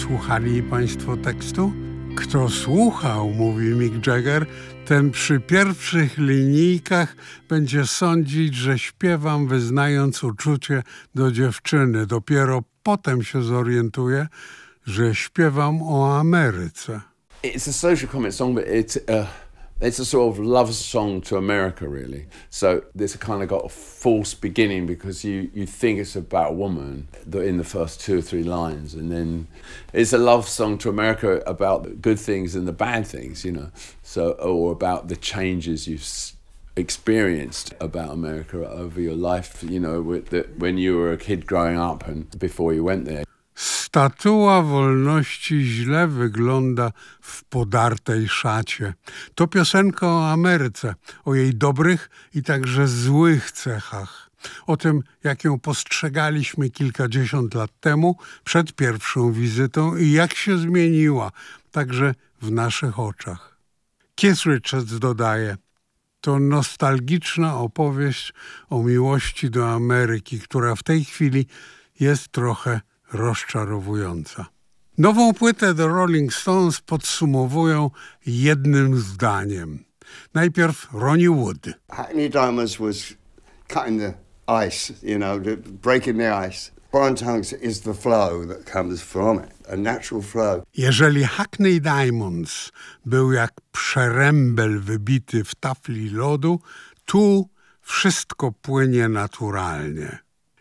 Słuchali państwo tekstu? Kto słuchał, mówi Mick Jagger, ten przy pierwszych linijkach będzie sądzić, że śpiewam wyznając uczucie do dziewczyny. Dopiero potem się zorientuje, że śpiewam o Ameryce. It's a social comment song, but it's a sort of love song to America, really. So this kind of got a false beginning because you think it's about a woman in the first 2 or 3 lines, and then it's a love song to America about the good things and the bad things, you know. So, or about the changes you've experienced about America over your life, you know, when you were a kid growing up and before you went there. Statua wolności źle wygląda w podartej szacie. To piosenka o Ameryce, o jej dobrych i także złych cechach. O tym, jak ją postrzegaliśmy kilkadziesiąt lat temu, przed pierwszą wizytą i jak się zmieniła, także w naszych oczach. Keith Richards dodaje, to nostalgiczna opowieść o miłości do Ameryki, która w tej chwili jest trochę rozczarowująca. Nową płytę The Rolling Stones podsumowują jednym zdaniem. Najpierw Ronnie Wood. Hackney Diamonds was cutting the ice, you know, breaking the ice. Brian Tongues is the flow that comes from it, a natural flow. Jeżeli Hackney Diamonds był jak przerębel wybity w tafli lodu, tu wszystko płynie naturalnie.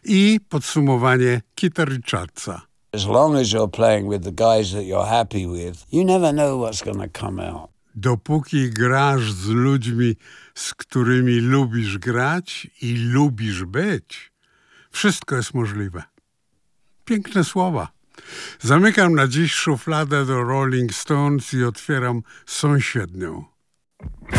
I podsumowanie Keitha Richardsa. As long as you're playing with the guys that you're happy with, you never know what's going to come out. Dopóki grasz z ludźmi, z którymi lubisz grać i lubisz być, wszystko jest możliwe. Piękne słowa. Zamykam na dziś szufladę do Rolling Stones i otwieram sąsiednią.